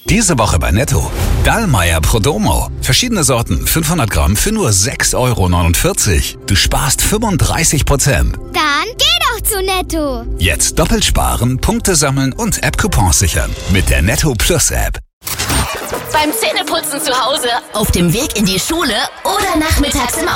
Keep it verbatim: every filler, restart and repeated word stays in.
Diese Woche bei Netto. Dallmayr Prodomo. Verschiedene Sorten, fünfhundert Gramm für nur sechs Euro neunundvierzig. Du sparst fünfunddreißig Prozent. Dann geh doch zu Netto. Jetzt doppelt sparen, Punkte sammeln und App-Coupons sichern. Mit der Netto Plus App. Beim Zähneputzen zu Hause, auf dem Weg in die Schule oder nachmittags im